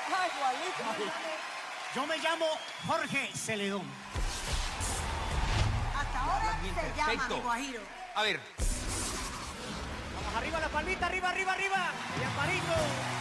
Ay, igualito. Yo me llamo Jorge Celedón. Hasta ahora bien, se llama perfecto. de Guajiro. A ver, Vamos arriba, la palmita, arriba, arriba, arriba. Allá, palito.